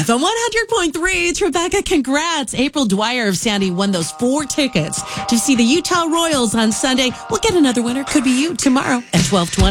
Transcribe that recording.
It's on 100.3. It's Rebecca. Congrats. April Dwyer of Sandy won those 4 tickets to see the Utah Royals on Sunday. We'll get another winner. Could be you tomorrow at 12:20.